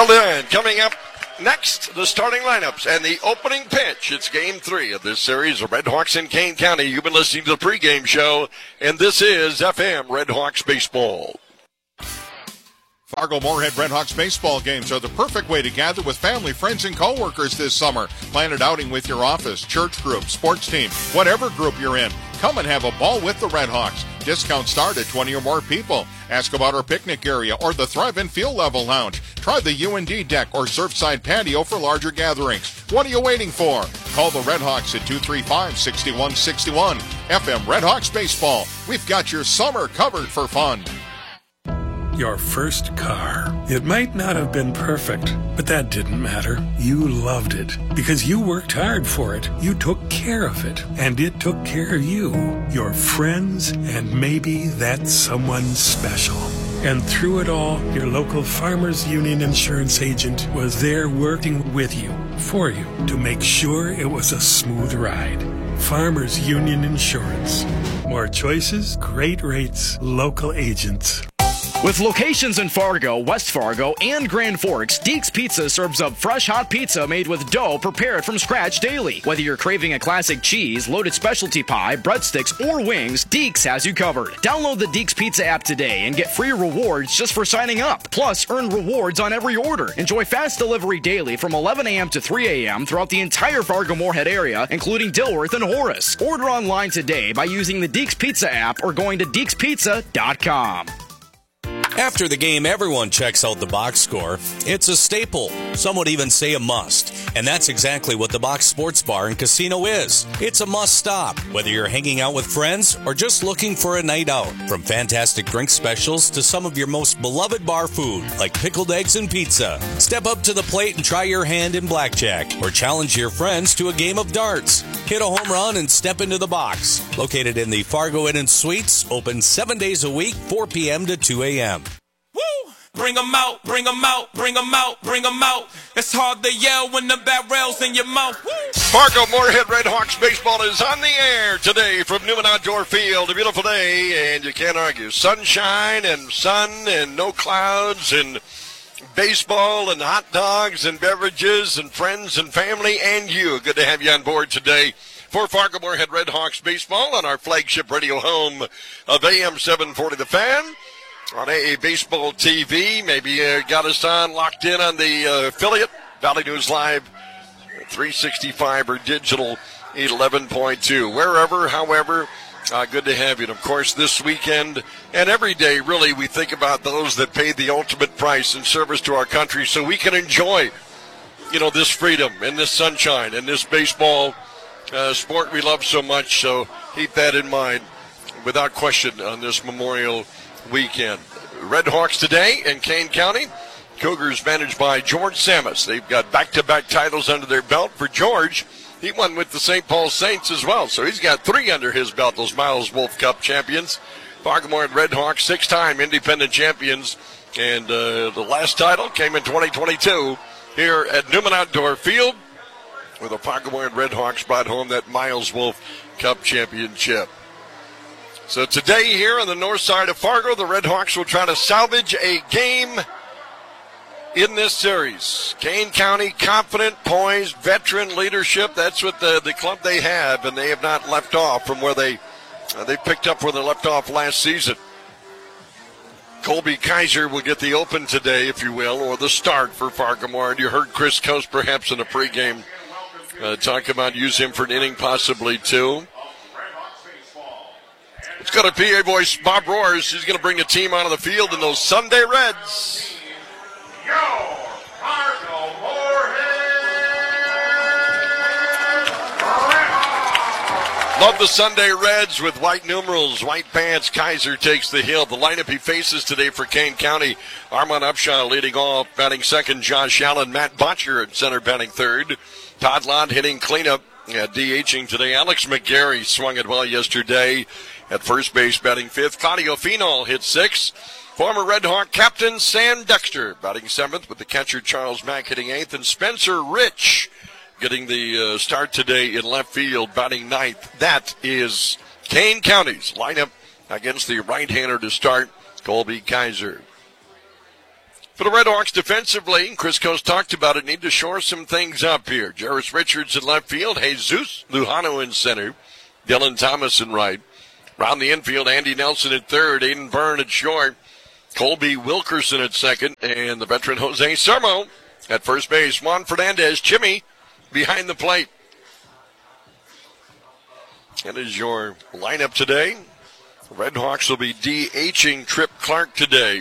Well then, coming up next, the starting lineups and the opening pitch. It's Game 3 of this series of Red Hawks in Kane County. You've been listening to the pregame show, and this is FM Red Hawks Baseball. Fargo-Moorhead Red Hawks baseball games are the perfect way to gather with family, friends, and coworkers this summer. Plan an outing with your office, church group, sports team, whatever group you're in. Come and have a ball with the Red Hawks. Discounts start at 20 or more people. Ask about our picnic area or the Thrive and Field Level Lounge. Try the UND deck or Surfside patio for larger gatherings. What are you waiting for? Call the Red Hawks at 235-6161. FM Red Hawks Baseball. We've got your summer covered for fun. Your first car. It might not have been perfect, but that didn't matter. You loved it because you worked hard for it. You took care of it, and it took care of you, your friends, and maybe that someone special. And through it all, your local Farmers Union insurance agent was there working with you, for you, to make sure it was a smooth ride. Farmers Union Insurance. More choices, great rates, local agents. With locations in Fargo, West Fargo, and Grand Forks, Deeks Pizza serves up fresh hot pizza made with dough prepared from scratch daily. Whether you're craving a classic cheese, loaded specialty pie, breadsticks, or wings, Deeks has you covered. Download the Deeks Pizza app today and get free rewards just for signing up. Plus, earn rewards on every order. Enjoy fast delivery daily from 11 a.m. to 3 a.m. throughout the entire Fargo-Moorhead area, including Dilworth and Horace. Order online today by using the Deeks Pizza app or going to deekspizza.com. After the game, everyone checks out the box score. It's a staple. Some would even say a must. And that's exactly what the Box Sports Bar and Casino is. It's a must stop, whether you're hanging out with friends or just looking for a night out. From fantastic drink specials to some of your most beloved bar food, like pickled eggs and pizza. Step up to the plate and try your hand in blackjack, or challenge your friends to a game of darts. Hit a home run and step into the box. Located in the Fargo Inn and Suites, open 7 days a week, 4 p.m. to 2 a.m. Woo! Bring 'em out, bring 'em out, bring 'em out, bring 'em out. It's hard to yell when the barrel's in your mouth. Woo! Fargo-Moorhead Red Hawks baseball is on the air today from Newman Outdoor Field. A beautiful day, and you can't argue. Sunshine and sun and no clouds and baseball and hot dogs and beverages and friends and family and you. Good to have you on board today for Fargo-Moorhead Red Hawks baseball on our flagship radio home of AM 740 The Fan. On AA Baseball TV, maybe got us on, locked in on the affiliate, Valley News Live 365 or digital 11.2. Wherever, however, good to have you. And, of course, this weekend and every day, really, we think about those that paid the ultimate price in service to our country so we can enjoy, this freedom and this sunshine and this baseball sport we love so much. So keep that in mind without question on this Memorial weekend. Red Hawks today in Kane County. Cougars managed by George Samus. They've got back-to-back titles under their belt. For George, he won with the St. Paul Saints as well, so he's got 3 under his belt, those Miles Wolf Cup champions. Fargo-Moorhead Red Hawks, 6-time independent champions, and the last title came in 2022 here at Newman Outdoor Field, where the Fargo-Moorhead Red Hawks brought home that Miles Wolf Cup championship. So today here on the north side of Fargo, the Red Hawks will try to salvage a game in this series. Kane County, confident, poised, veteran leadership. That's what the club they have, and they have not left off from where they picked up where they left off last season. Colby Kaiser will get the open today, if you will, or the start for Fargo-Moorhead. You heard Chris Coast perhaps in a pregame talk about use him for an inning, possibly two. Let's go to PA voice Bob Roars. He's going to bring the team out of the field in those Sunday Reds. Love the Sunday Reds with white numerals, white pants. Kaiser takes the hill. The lineup he faces today for Kane County: Armand Upshaw leading off, batting second. Josh Allen, Matt Botcher at center, batting third. Todd Lott hitting cleanup, DHing today. Alex McGarry swung it well yesterday at first base, batting fifth. Claudio Finol hit sixth. Former Red Hawk captain Sam Dexter batting seventh, with the catcher Charles Mack hitting eighth, and Spencer Rich getting the start today in left field, batting ninth. That is Kane County's lineup against the right-hander to start, Colby Kaiser. For the Redhawks defensively, Chris Coast talked about it, need to shore some things up here. Jarvis Richards in left field, Jesus Lujano in center, Dylan Thomas in right. Around the infield, Andy Nelson at third, Aiden Byrne at short, Colby Wilkerson at second, and the veteran Jose Sermo at first base. Juan Fernandez, Chimmy, behind the plate. That is your lineup today. The Redhawks will be DHing Trip Clark today.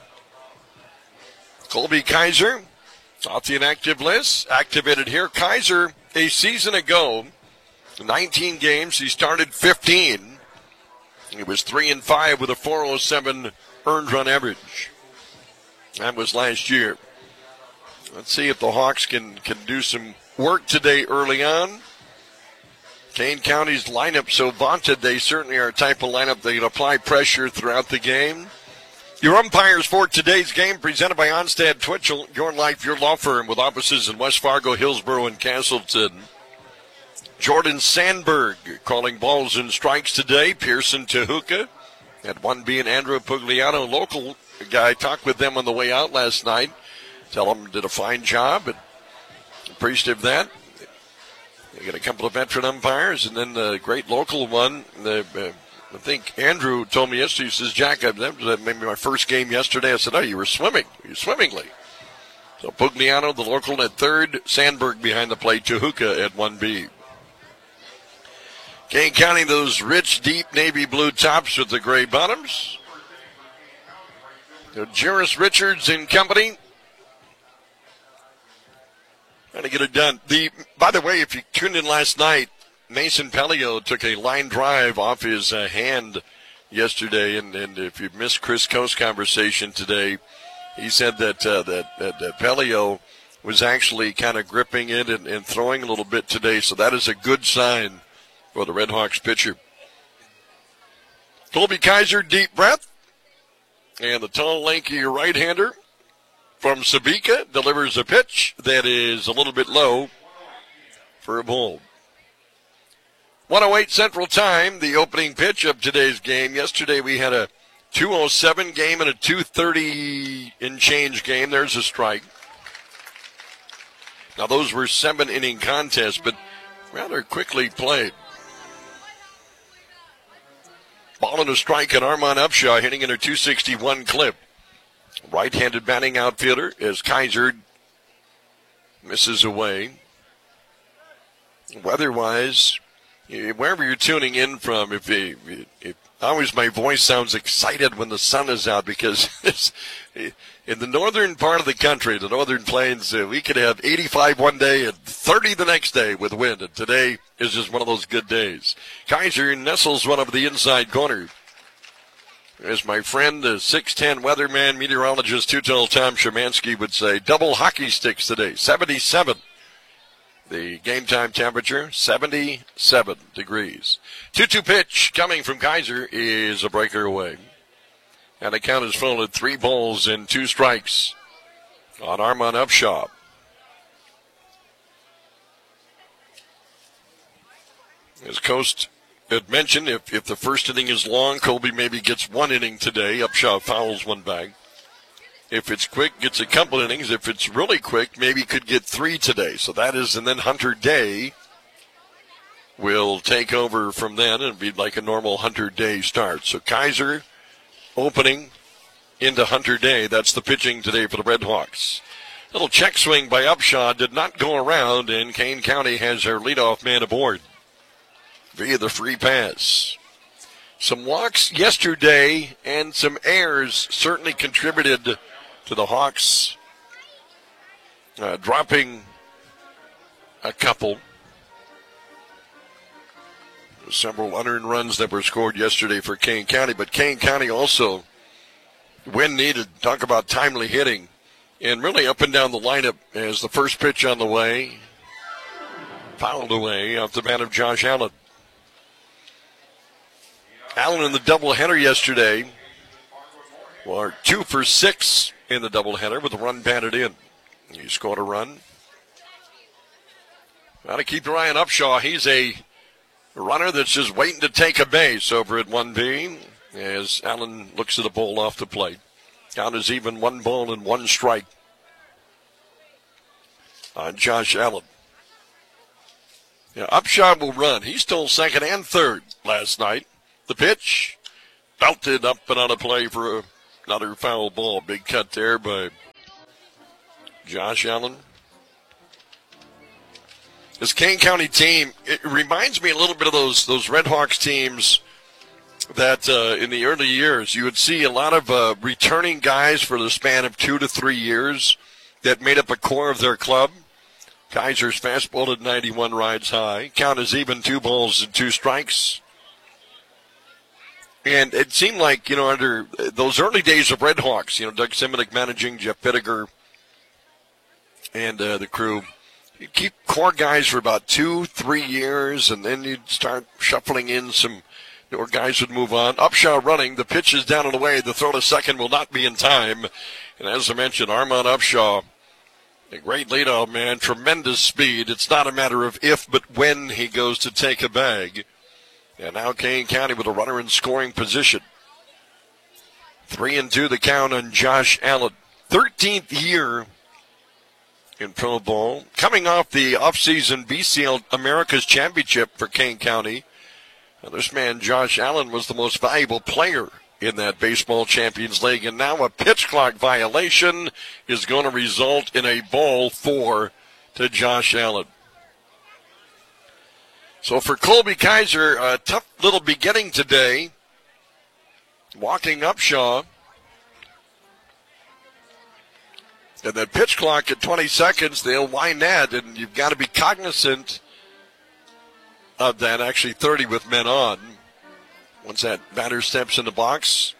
Colby Kaiser, off the inactive list, activated here. Kaiser, a season ago, 19 games, he started 15. He was 3-5 with a 407 earned run average. That was last year. Let's see if the Hawks can do some work today early on. Kane County's lineup so vaunted, they certainly are a type of lineup that can apply pressure throughout the game. Your umpires for today's game presented by Onstad Twitchell, your life, your law firm, with offices in West Fargo, Hillsborough, and Castleton. Jordan Sandberg calling balls and strikes today. Pearson Tehuka at 1B, and Andrew Pugliano, local guy, talked with them on the way out last night. Tell them did a fine job, and appreciative of that. They got a couple of veteran umpires, and then the great local one. I think Andrew told me yesterday, he says, Jack, that was maybe my first game yesterday. I said, oh, you were swimming. You swimmingly. So Pugliano, the local, at third. Sandberg behind the plate. Tehuka at 1B. Kane County, those rich, deep navy blue tops with the gray bottoms. Jarvis Richards and company. Trying to get it done. By the way, if you tuned in last night, Mason Pelio took a line drive off his hand yesterday, and if you missed Chris Coast's conversation today, he said that Pelio was actually kind of gripping it and throwing a little bit today, so that is a good sign for the Redhawks pitcher. Colby Kaiser, deep breath, and the tall, lanky right-hander from Sabika delivers a pitch that is a little bit low for a ball. 1:08 Central Time, the opening pitch of today's game. Yesterday we had a 2:07 game and a 2:30 and change game. There's a strike. Now those were 7-inning contests, but rather quickly played. Ball and a strike, and Armand Upshaw hitting in a 261 clip. Right-handed batting outfielder as Kaiser misses away. Weather-wise, wherever you're tuning in from, if always my voice sounds excited when the sun is out, because in the northern part of the country, the northern plains, we could have 85 one day and 30 the next day with wind, and today is just one of those good days. Kaiser nestles one of the inside corner. As my friend, the 6'10 weatherman, meteorologist, two-tone Tom Szymanski would say, double hockey sticks today, 77. The game time temperature, 77 degrees. 2-2 pitch coming from Kaiser is a breaker away. And the count is full at 3 balls and 2 strikes on Armand Upshaw. As Coast had mentioned, if the first inning is long, Colby maybe gets 1 inning today. Upshaw fouls 1 back. If it's quick, gets a couple innings. If it's really quick, maybe could get 3 today. So that is, and then Hunter Day will take over from then, and it'll be like a normal Hunter Day start. So Kaiser opening into Hunter Day. That's the pitching today for the Redhawks. Little check swing by Upshaw did not go around, and Kane County has their leadoff man aboard via the free pass. Some walks yesterday and some errors certainly contributed to the Hawks dropping a couple. Several unearned runs that were scored yesterday for Kane County, but Kane County also, when needed, talk about timely hitting, and really up and down the lineup as the first pitch on the way, fouled away off the bat of Josh Allen. Allen in the doubleheader yesterday, 2 for 6 in the doubleheader with a run batted in. He scored a run. Got to keep your eye on Upshaw. He's a runner that's just waiting to take a base over at 1B as Allen looks at the ball off the plate. Count is even, 1-1 on Josh Allen. Yeah, Upshaw will run. He stole second and third last night. The pitch, belted up and on a play for another foul ball. Big cut there by Josh Allen. This Kane County team, it reminds me a little bit of those Redhawks teams that in the early years you would see a lot of returning guys for the span of 2 to 3 years that made up a core of their club. Kaiser's fastball at 91 rides high. Count is even, 2-2. And it seemed like, under those early days of Redhawks, Doug Simonik managing, Jeff Pittiger, and the crew, you'd keep core guys for about 2-3 years, and then you'd start shuffling in some newer guys would move on. Upshaw running. The pitch is down and away. The throw to second will not be in time. And as I mentioned, Armand Upshaw, a great leadoff man, tremendous speed. It's not a matter of if, but when he goes to take a bag. And now Kane County with a runner in scoring position. 3-2 the count on Josh Allen. 13th year in pro ball. Coming off the offseason BCL America's Championship for Kane County. Now this man, Josh Allen, was the most valuable player in that Baseball Champions League. And now a pitch clock violation is going to result in a ball 4 to Josh Allen. So for Colby Kaiser, a tough little beginning today. Walking Upshaw. And that pitch clock at 20 seconds, they'll wind that. And you've got to be cognizant of that. Actually 30 with men on. Once that batter steps in the box.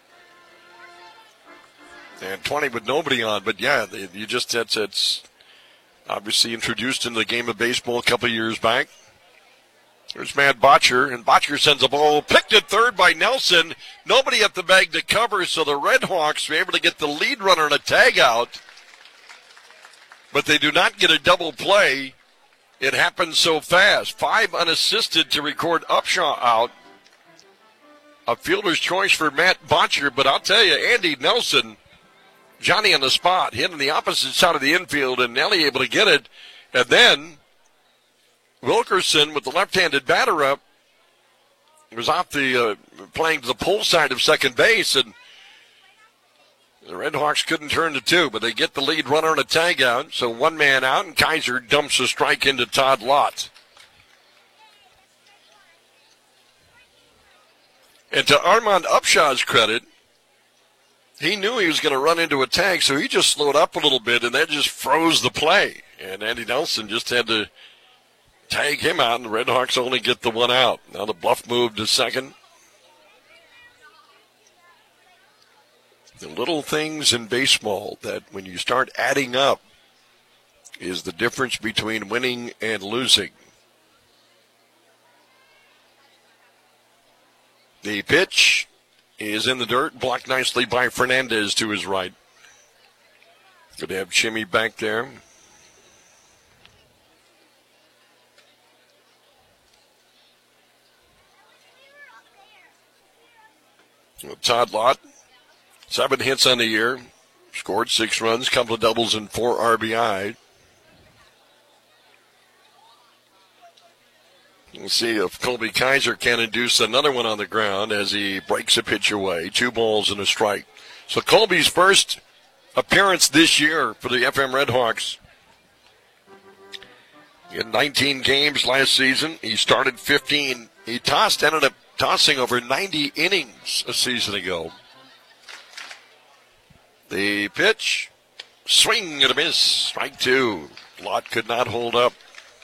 And 20 with nobody on. But yeah, it's obviously introduced into the game of baseball a couple of years back. There's Matt Botcher, and Botcher sends a ball picked at third by Nelson. Nobody at the bag to cover, so the Redhawks were able to get the lead runner in a tag out. But they do not get a double play. It happened so fast. 5 unassisted to record Upshaw out. A fielder's choice for Matt Botcher, but I'll tell you, Andy Nelson, Johnny on the spot, hit on the opposite side of the infield, and Nelly able to get it. And then Wilkerson with the left-handed batter up was off the playing to the pull side of second base, and the Redhawks couldn't turn to 2, but they get the lead runner in a tag out. So 1 man out, and Kaiser dumps a strike into Todd Lott. And to Armand Upshaw's credit, he knew he was going to run into a tag, so he just slowed up a little bit, and that just froze the play. And Andy Nelson just had to tag him out, and the Redhawks only get the 1 out. Now the bluff move to second. The little things in baseball that when you start adding up is the difference between winning and losing. The pitch is in the dirt, blocked nicely by Fernandez to his right. Good to have Chimmy back there. Todd Lott, 7 hits on the year, scored 6 runs, couple of doubles and 4 RBI. We'll see if Colby Kaiser can induce another one on the ground as he breaks a pitch away. 2 balls and a strike. So Colby's first appearance this year for the FM Redhawks. In 19 games last season, he started 15. He ended up tossing over 90 innings a season ago. The pitch, swing and a miss, strike 2. Lott could not hold up.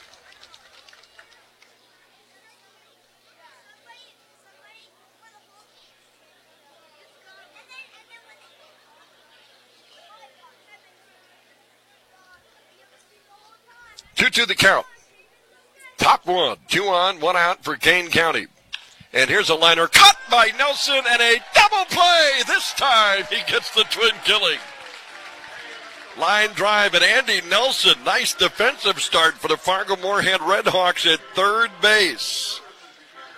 Two the count. Top 1, 2 on, 1 out for Kane County. And here's a liner cut by Nelson and a double play. This time he gets the twin killing. Line drive and Andy Nelson. Nice defensive start for the Fargo-Moorhead Redhawks at third base.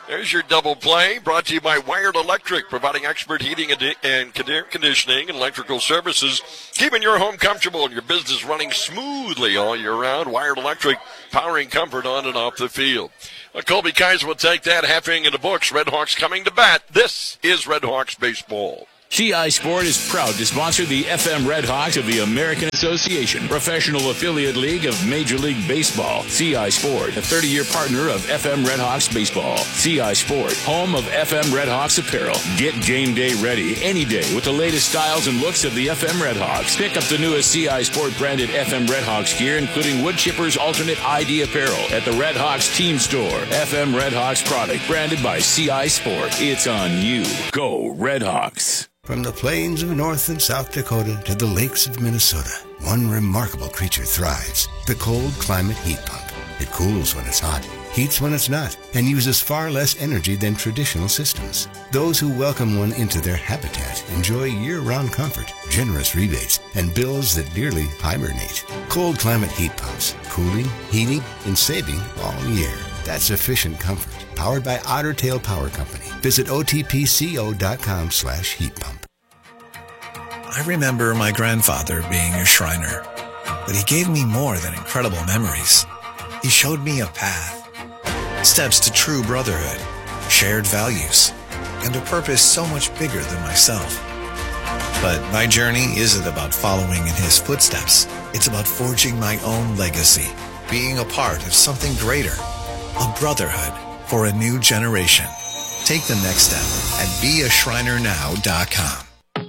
There's your double play, brought to you by Wired Electric, providing expert heating and conditioning and electrical services, keeping your home comfortable and your business running smoothly all year round. Wired Electric, powering comfort on and off the field. Colby Kaiser will take that half inning in the books. Red Hawks coming to bat. This is Red Hawks baseball. CI Sport is proud to sponsor the FM Red Hawks of the American Association, professional affiliate league of Major League Baseball. CI Sport, a 30-year partner of FM Red Hawks baseball. CI Sport, home of FM Red Hawks apparel. Get game day ready any day with the latest styles and looks of the FM Red Hawks. Pick up the newest CI Sport branded FM Red Hawks gear, including Wood Chipper's alternate ID apparel at the Red Hawks team store. FM Red Hawks product branded by CI Sport. It's on you. Go Red Hawks. From the plains of North and South Dakota to the lakes of Minnesota, one remarkable creature thrives, the cold climate heat pump. It cools when it's hot, heats when it's not, and uses far less energy than traditional systems. Those who welcome one into their habitat enjoy year-round comfort, generous rebates, and bills that nearly hibernate. Cold climate heat pumps, cooling, heating, and saving all year. That's efficient comfort, powered by Otter Tail Power Company. Visit otpco.com/heat pump. I remember my grandfather being a Shriner, but he gave me more than incredible memories. He showed me a path, steps to true brotherhood, shared values, and a purpose so much bigger than myself. But my journey isn't about following in his footsteps. It's about forging my own legacy, being a part of something greater, a brotherhood for a new generation. Take the next step at beashrinernow.com.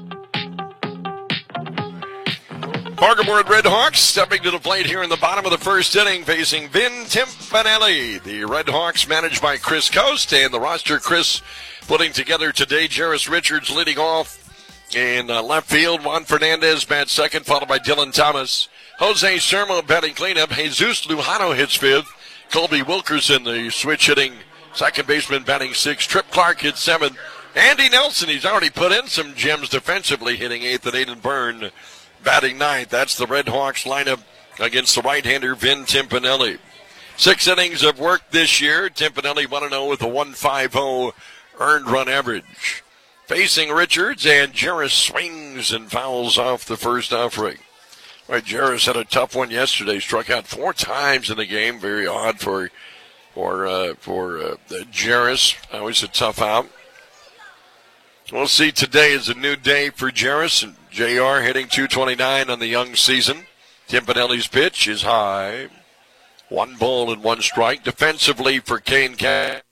Fargo Red Hawks stepping to the plate here in the bottom of the first inning, facing Vin Timpanelli. The Red Hawks managed by Chris Coast, and the roster Chris putting together today. Jairus Richards leading off in left field. Juan Fernandez bats second, followed by Dylan Thomas. Jose Sermo batting cleanup. Jesus Lujano hits fifth. Colby Wilkerson, the switch hitting second baseman, batting sixth. Trip Clark hits seventh. Andy Nelson, he's already put in some gems defensively, hitting eighth, and Aiden Byrne batting ninth. That's the Red Hawks lineup against the right-hander Vin Timpanelli. 6 innings of work this year. Timpanelli 1-0 with a 1.50 earned run average. Facing Richards, and Jairus swings and fouls off the first offering. Right, Jairus had a tough one yesterday. Struck out 4 times in the game. Very odd for Jairus. Always a tough out. We'll see. Today is a new day for Jairus, and JR hitting .229 on the young season. Timpanelli's pitch is high. 1 ball and 1 strike. Defensively for Kane Cash.